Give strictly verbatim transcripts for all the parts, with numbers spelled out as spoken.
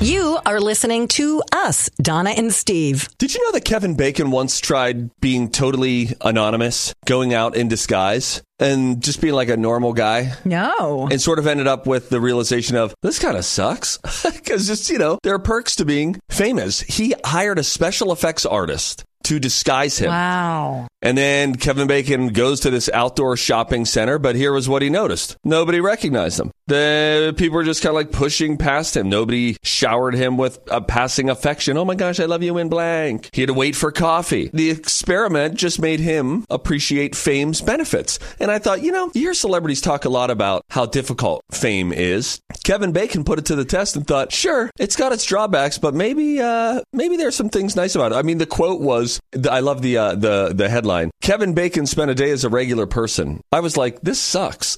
You are listening to us, Donna and Steve. Did you know that Kevin Bacon once tried being totally anonymous, going out in disguise, and just being like a normal guy? No. And sort of ended up with the realization of, this kind of sucks. Because just, you know, there are perks to being famous. He hired a special effects artist to disguise him. Wow. And then Kevin Bacon goes to this outdoor shopping center, but here was what he noticed. Nobody recognized him. The people were just kind of like pushing past him. Nobody showered him with a passing affection. Oh my gosh, I love you in blank. He had to wait for coffee. The experiment just made him appreciate fame's benefits. And I thought, you know, you hear celebrities talk a lot about how difficult fame is. Kevin Bacon put it to the test and thought, sure, it's got its drawbacks, but maybe uh, maybe there's some things nice about it. I mean, the quote was, I love the uh, the the headline, Kevin Bacon spent a day as a regular person. I was like, this sucks.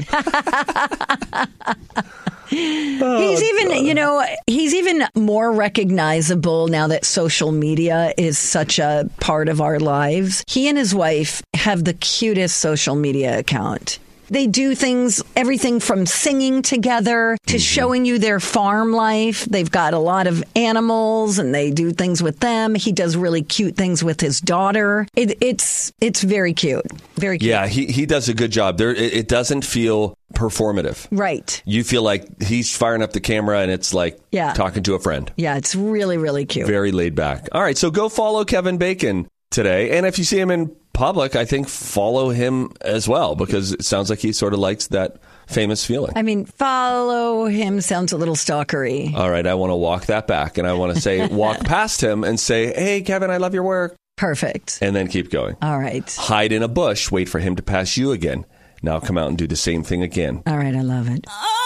Oh, he's even, God. you know, he's even more recognizable now that social media is such a part of our lives. He and his wife have the cutest social media account. They do things, everything from singing together to mm-hmm. showing you their farm life. They've got a lot of animals and they do things with them. He does really cute things with his daughter. It, it's it's very cute. Very cute. Yeah, he, he does a good job. There, it, it doesn't feel performative. Right. You feel like he's firing up the camera and it's like yeah. talking to a friend. Yeah, it's really, really cute. Very laid back. All right, so go follow Kevin Bacon today. And if you see him in public, I think follow him as well, because it sounds like he sort of likes that famous feeling. I mean, follow him sounds a little stalkery. All right, I want to walk that back, and I want to say, walk past him and say, hey, Kevin, I love your work. Perfect. And then keep going. All right. Hide in a bush, wait for him to pass you again. Now come out and do the same thing again. All right, I love it.